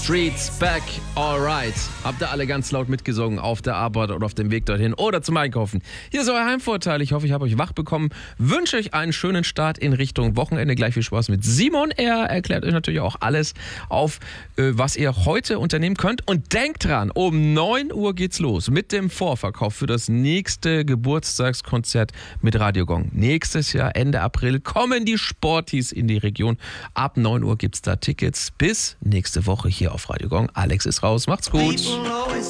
Streets Back Alright. Habt ihr alle ganz laut mitgesungen auf der Arbeit oder auf dem Weg dorthin oder zum Einkaufen? Hier ist euer Heimvorteil. Ich hoffe, ich habe euch wach bekommen. Wünsche euch einen schönen Start in Richtung Wochenende. Gleich viel Spaß mit Simon. Er erklärt euch natürlich auch alles auf, was ihr heute unternehmen könnt. Und denkt dran, um 9 Uhr geht's los mit dem Vorverkauf für das nächste Geburtstagskonzert mit Radio Gong. Nächstes Jahr, Ende April, kommen die Sporties in die Region. Ab 9 Uhr gibt's da Tickets. Bis nächste Woche hier auf Radio Gong. Alex ist raus. Macht's gut.